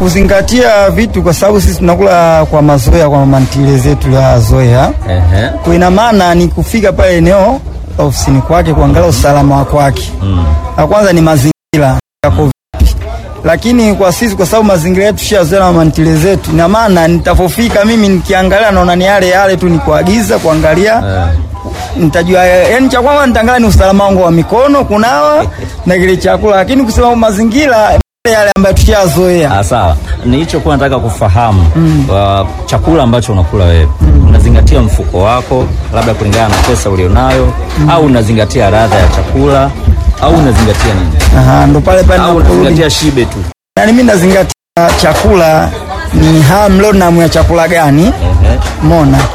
kuzingatia vitu kwa sababu sisi tunakula kwa mazoea, kwa mantile zetu ya zoea. Kwa ina maana ni kufika pale eneo la ofisini kwake kuangalia usalama wake wake. Na kwanza ni mazingira yako vipi. Lakini kwa sisi kwa sababu mazingira yetu tushazoea na mantile zetu, ina maana nitafofika mimi nikiangalia naona ni yale tu, ni kuagiza kuangalia. Nitajua yani cha kwanza nitaangalia ni usalama wangu wa mikono, kunawa na kile chakula, lakini kusema mazingira yale ambayo tushazoea. Sawa. Nilichokuwa nataka kufahamu chakula ambacho unakula wewe. Unazingatia mfuko wako labda kulingana na pesa ulionayo au unazingatia ladha ya chakula au unazingatia nini? Ndo pale au unazingatia shibe tu. Yani mimi nazingatia chakula ni mlo na ya chakula gani? Umeona?